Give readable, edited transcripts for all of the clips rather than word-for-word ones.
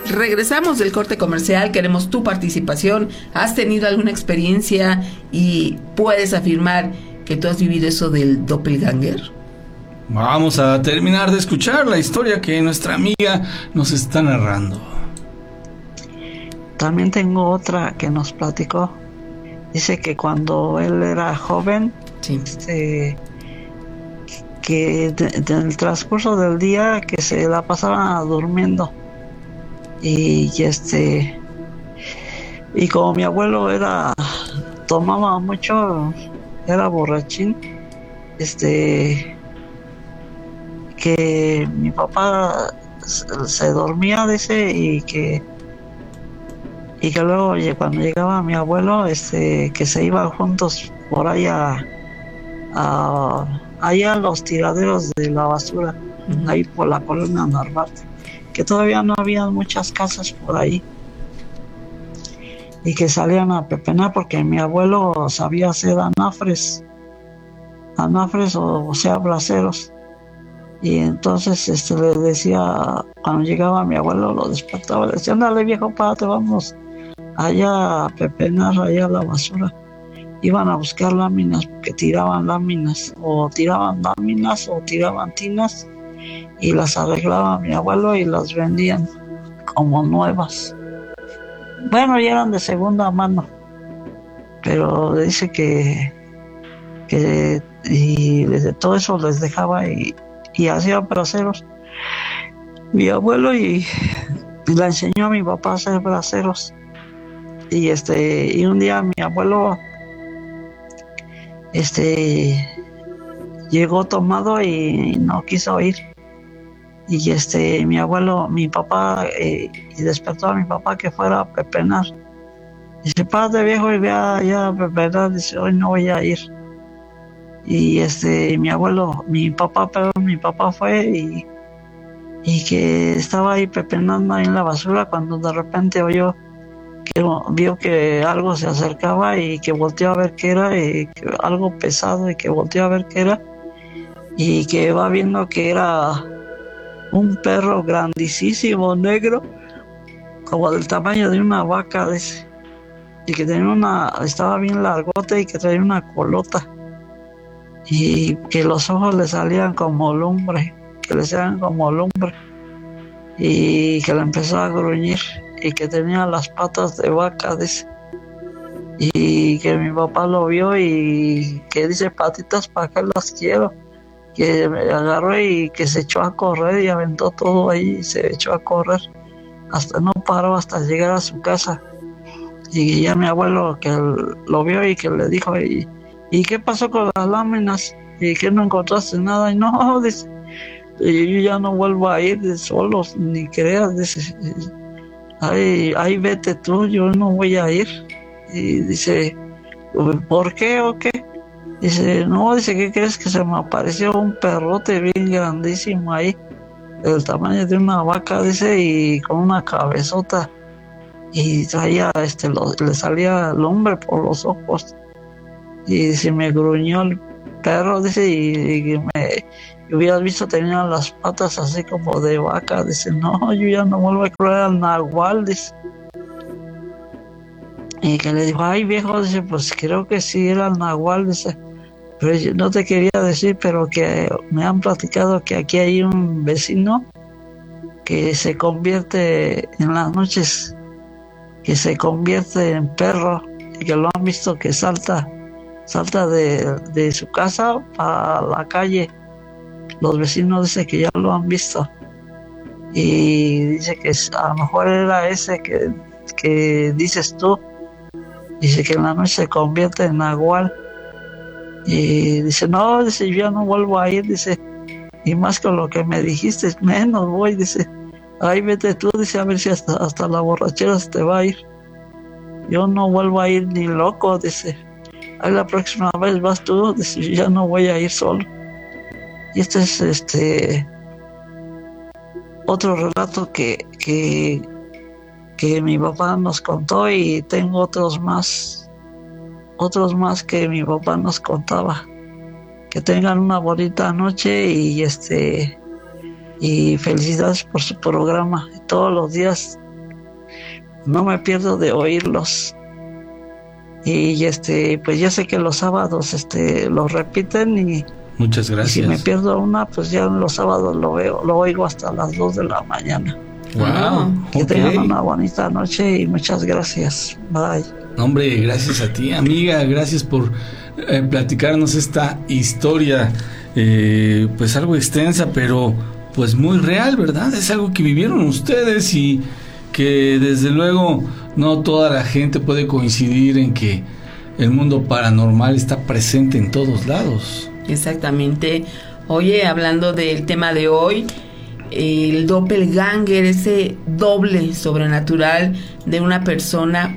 Regresamos del corte comercial, queremos tu participación. ¿Has tenido alguna experiencia y puedes afirmar que tú has vivido eso del doppelganger? Vamos a terminar de escuchar la historia que nuestra amiga nos está narrando. También tengo otra que nos platicó. Dice que cuando él era joven, Sí. Que en el transcurso del día que se la pasaba durmiendo y como mi abuelo tomaba mucho, era borrachín, que mi papá se dormía, dice, y que luego cuando llegaba mi abuelo, que se iban juntos por ahí allá a los tiraderos de la basura, ahí por la colonia Narvarte, que todavía no había muchas casas por ahí, y que salían a pepenar porque mi abuelo sabía hacer anafres o sea, braseros. Y entonces le decía, cuando llegaba mi abuelo, lo despertaba, le decía: ándale viejo, párate, vamos allá a pepenar, allá a la basura. Iban a buscar láminas, porque tiraban láminas o tiraban tinas, y las arreglaba mi abuelo y las vendían como nuevas. Bueno, ya eran de segunda mano, pero dice que y de todo eso les dejaba y hacían braseros mi abuelo, y le enseñó a mi papá a hacer braseros. Y un día mi abuelo llegó tomado y no quiso ir, y mi papá y despertó a mi papá que fuera a pepenar. Dice: párate viejo y ve allá a pepenar. Dice: hoy no voy a ir. Y mi papá fue y que estaba ahí pepenando ahí en la basura, cuando de repente vio que algo se acercaba, y que volteó a ver qué era, y que algo pesado, y que volteó a ver qué era, y que va viendo que era un perro grandísimo, negro, como del tamaño de una vaca, y que estaba bien largote, y que traía una colota, y que los ojos le salían como lumbre, y que le empezó a gruñir, y que tenía las patas de vaca, dice, y que mi papá lo vio y que dice: patitas para acá las quiero, que me agarró y que se echó a correr y aventó todo ahí y se echó a correr, no paró hasta llegar a su casa. Y ya mi abuelo, que lo vio y que le dijo: ¿y qué pasó con las láminas? ¿Y que no encontraste nada? Y no, dice, y yo ya no vuelvo a ir de solos, ni creas, dice, ahí vete tú, yo no voy a ir. Y dice: ¿por qué o qué? Dice: no, dice, ¿qué crees? Que se me apareció un perrote bien grandísimo ahí, del tamaño de una vaca, dice, y con una cabezota, y traía, le salía lumbre por los ojos, y dice: me gruñó el perro, dice, y hubieras visto, tenía las patas así como de vaca. Dice: no, yo ya no vuelvo a creer al nahual, dice. Y que le dijo: ay viejo, dice, pues creo que sí era el nahual, dice, pero yo no te quería decir, pero que me han platicado que aquí hay un vecino que se convierte en las noches, que se convierte en perro, y que lo han visto que salta de su casa para la calle. Los vecinos dicen que ya lo han visto, y dice que a lo mejor era ese que dices tú. Dice que en la noche se convierte en nahual, y dice: no, dice, yo ya no vuelvo a ir, dice, y más con lo que me dijiste, menos voy, dice, ahí vete tú, dice, a ver si hasta la borrachera se te va a ir. Yo no vuelvo a ir ni loco, dice, ahí la próxima vez vas tú, dice, yo ya no voy a ir solo. Y este es otro relato que mi papá nos contó, y tengo otros más que mi papá nos contaba. Que tengan una bonita noche, y felicidades por su programa. Todos los días no me pierdo de oírlos. Y pues yo sé que los sábados los repiten y muchas gracias. Y si me pierdo una, pues ya los sábados lo oigo hasta las 2 de la mañana. Wow. Que tengan una bonita noche y muchas gracias. Bye. Hombre, gracias a ti, amiga, gracias por platicarnos esta historia, pues algo extensa, pero pues muy real, ¿verdad? Es algo que vivieron ustedes y que desde luego no toda la gente puede coincidir en que el mundo paranormal está presente en todos lados. Exactamente. Oye, hablando del tema de hoy, el doppelganger, ese doble sobrenatural de una persona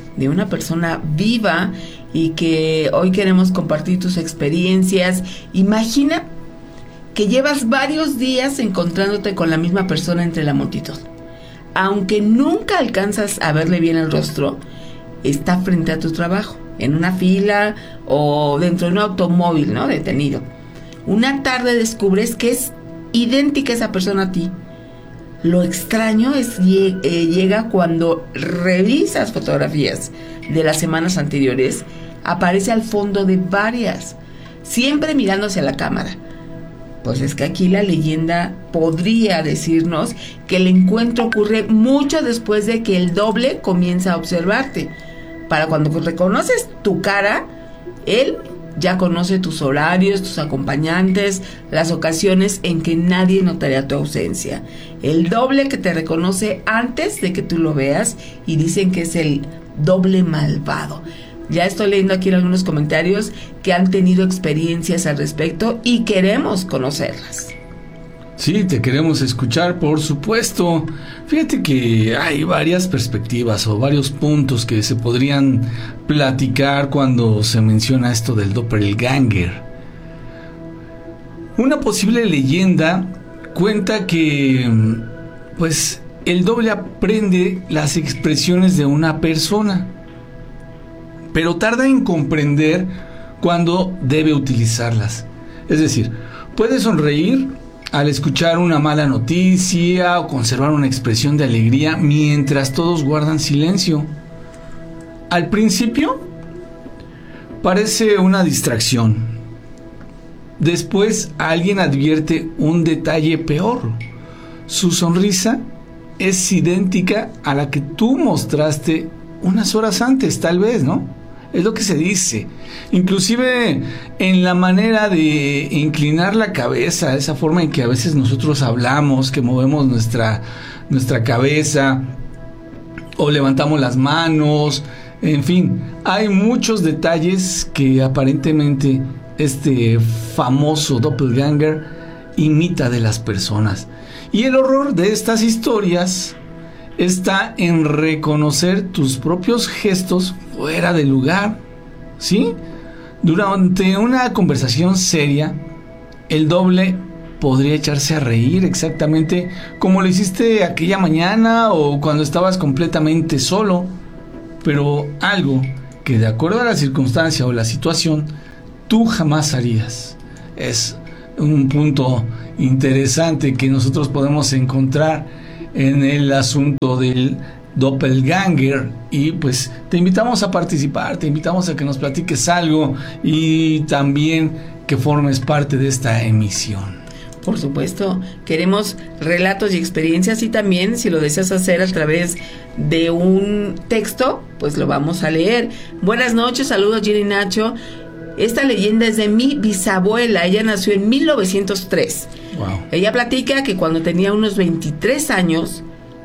viva, y que hoy queremos compartir tus experiencias. Imagina que llevas varios días encontrándote con la misma persona entre la multitud. Aunque nunca alcanzas a verle bien el rostro, está frente a tu trabajo, en una fila o dentro de un automóvil, ¿no? Detenido. Una tarde descubres que es idéntica esa persona a ti. Lo extraño es llega cuando revisas fotografías de las semanas anteriores, aparece al fondo de varias, siempre mirando hacia la cámara. Pues es que aquí la leyenda podría decirnos que el encuentro ocurre mucho después de que el doble comienza a observarte. Para cuando reconoces tu cara, él ya conoce tus horarios, tus acompañantes, las ocasiones en que nadie notaría tu ausencia. El doble que te reconoce antes de que tú lo veas, y dicen que es el doble malvado. Ya estoy leyendo aquí algunos comentarios que han tenido experiencias al respecto y queremos conocerlas. Sí, te queremos escuchar, por supuesto. Fíjate que hay varias perspectivas o varios puntos que se podrían platicar cuando se menciona esto del doppelganger. Una posible leyenda cuenta que, pues, el doble aprende las expresiones de una persona, pero tarda en comprender cuándo debe utilizarlas. Es decir, puede sonreír al escuchar una mala noticia o conservar una expresión de alegría mientras todos guardan silencio. Al principio parece una distracción. Después alguien advierte un detalle peor. Su sonrisa es idéntica a la que tú mostraste unas horas antes, tal vez, ¿no? Es lo que se dice. Inclusive en la manera de inclinar la cabeza, esa forma en que a veces nosotros hablamos, que movemos nuestra cabeza o levantamos las manos, en fin, hay muchos detalles que aparentemente este famoso doppelganger imita de las personas. Y el horror de estas historias está en reconocer tus propios gestos fuera de lugar, ¿sí? Durante una conversación seria, el doble podría echarse a reír exactamente como lo hiciste aquella mañana o cuando estabas completamente solo, pero algo que de acuerdo a la circunstancia o la situación, tú jamás harías. Es un punto interesante que nosotros podemos encontrar en el asunto del doppelganger, y pues te invitamos a participar, te invitamos a que nos platiques algo y también que formes parte de esta emisión. Por supuesto, queremos relatos y experiencias, y también si lo deseas hacer a través de un texto, pues lo vamos a leer. Buenas noches, saludos Gina y Nacho. Esta leyenda es de mi bisabuela, ella nació en 1903. Wow. Ella platica que cuando tenía unos 23 años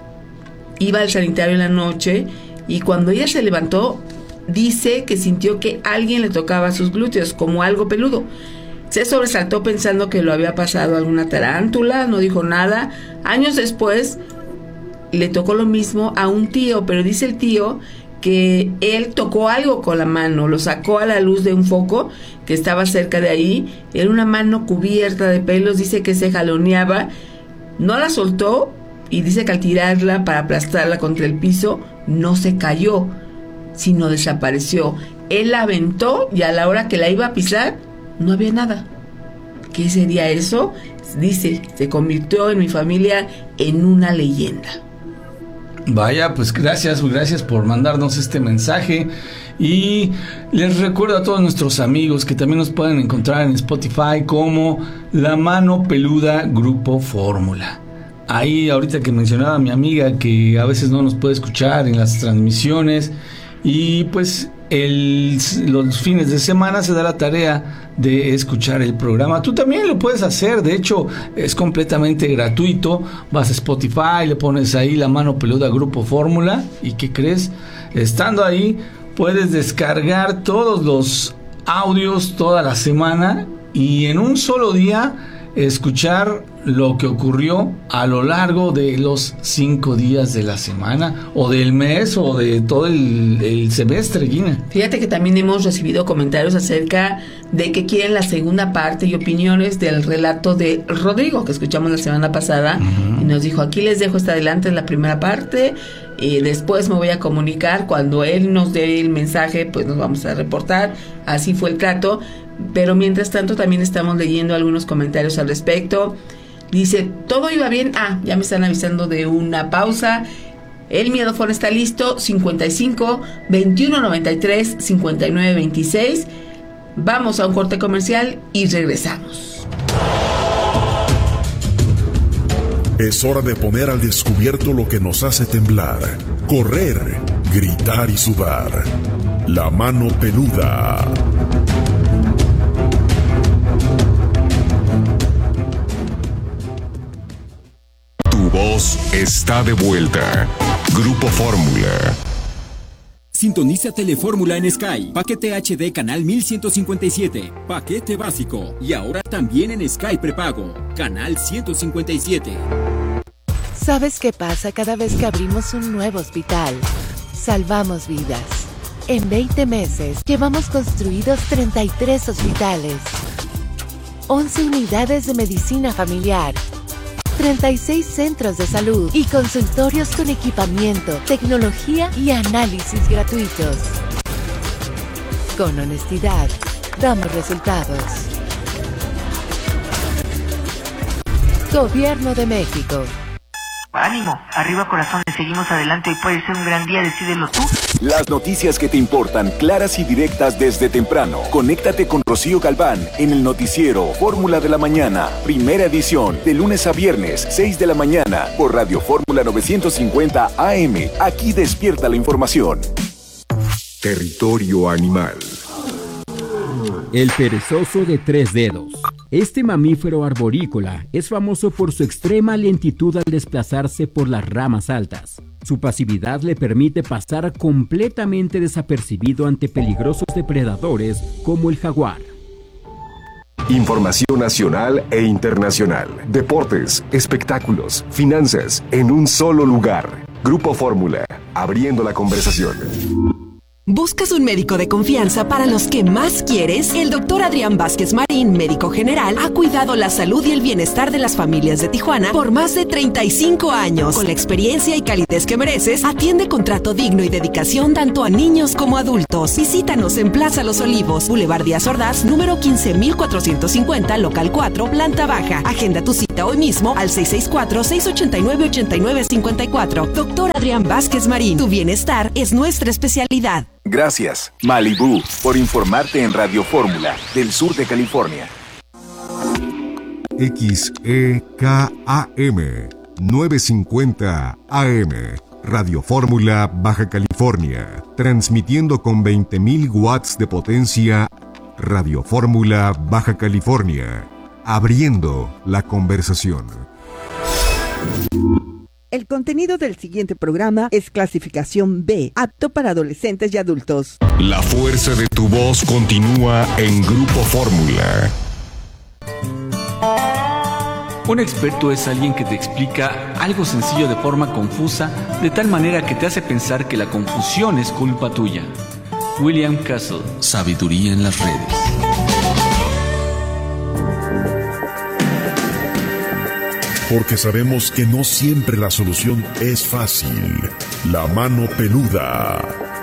iba al sanitario en la noche, y cuando ella se levantó dice que sintió que alguien le tocaba sus glúteos como algo peludo. Se sobresaltó pensando que lo había pasado alguna tarántula, no dijo nada. Años después le tocó lo mismo a un tío, pero dice el tío que él tocó algo con la mano, lo sacó a la luz de un foco que estaba cerca de ahí. Era una mano cubierta de pelos, dice que se jaloneaba, no la soltó, y dice que al tirarla para aplastarla contra el piso no se cayó, sino desapareció. Él la aventó y a la hora que la iba a pisar no había nada. ¿Qué sería eso? Dice, se convirtió en mi familia en una leyenda. Vaya, pues gracias por mandarnos este mensaje. Y les recuerdo a todos nuestros amigos que también nos pueden encontrar en Spotify como La Mano Peluda Grupo Fórmula. Ahí ahorita que mencionaba mi amiga que a veces no nos puede escuchar en las transmisiones, y pues los fines de semana se da la tarea de escuchar el programa. Tú también lo puedes hacer, de hecho es completamente gratuito. Vas a Spotify, le pones ahí La Mano Peluda Grupo Fórmula, y ¿qué crees? Estando ahí puedes descargar todos los audios toda la semana y en un solo día escuchar lo que ocurrió a lo largo de los 5 días de la semana, o del mes, o de todo el semestre, Gina. Fíjate que también hemos recibido comentarios acerca de que quieren la segunda parte y opiniones del relato de Rodrigo, que escuchamos la semana pasada. Uh-huh. Y nos dijo, aquí les dejo hasta adelante la primera parte, y después me voy a comunicar cuando él nos dé el mensaje, pues nos vamos a reportar. Así fue el trato. Pero mientras tanto también estamos leyendo algunos comentarios al respecto. Dice, todo iba bien. Ya me están avisando de una pausa. El Miedofón está listo. 55 21 93 59 26. Vamos a un corte comercial y regresamos. Es hora de poner al descubierto lo que nos hace temblar, correr, gritar y sudar. La Mano Peluda. Tu voz está de vuelta. Grupo Fórmula. Sintoniza Telefórmula en Sky. Paquete HD canal 1157. Paquete básico. Y ahora también en Sky prepago. Canal 157. ¿Sabes qué pasa cada vez que abrimos un nuevo hospital? Salvamos vidas. En 20 meses llevamos construidos 33 hospitales, 11 unidades de medicina familiar, 36 centros de salud y consultorios con equipamiento, tecnología y análisis gratuitos. Con honestidad, damos resultados. Gobierno de México. Ánimo, arriba corazones, seguimos adelante, hoy puede ser un gran día, decídelo tú. Las noticias que te importan, claras y directas desde temprano. Conéctate con Rocío Galván en el noticiero Fórmula de la Mañana, primera edición, de lunes a viernes, 6 de la mañana, por Radio Fórmula 950 AM. Aquí despierta la información. Territorio animal. El perezoso de 3 dedos. Este mamífero arborícola es famoso por su extrema lentitud al desplazarse por las ramas altas. Su pasividad le permite pasar completamente desapercibido ante peligrosos depredadores como el jaguar. Información nacional e internacional. Deportes, espectáculos, finanzas, en un solo lugar. Grupo Fórmula, abriendo la conversación. ¿Buscas un médico de confianza para los que más quieres? El Dr. Adrián Vázquez Marín, médico general, ha cuidado la salud y el bienestar de las familias de Tijuana por más de 35 años. Con la experiencia y calidez que mereces, atiende con trato digno y dedicación tanto a niños como adultos. Visítanos en Plaza Los Olivos, Boulevard Díaz Ordaz, número 15450, local 4, planta baja. Agenda tu cita hoy mismo al 664-689-8954. Dr. Adrián Vázquez Marín, tu bienestar es nuestra especialidad. Gracias, Malibú, por informarte en Radio Fórmula, del sur de California. XEKAM 950 AM, Radio Fórmula, Baja California, transmitiendo con 20.000 watts de potencia. Radio Fórmula, Baja California, abriendo la conversación. El contenido del siguiente programa es clasificación B, apto para adolescentes y adultos. La fuerza de tu voz continúa en Grupo Fórmula. Un experto es alguien que te explica algo sencillo de forma confusa, de tal manera que te hace pensar que la confusión es culpa tuya. William Castle, Sabiduría en las redes. Porque sabemos que no siempre la solución es fácil. La Mano Peluda.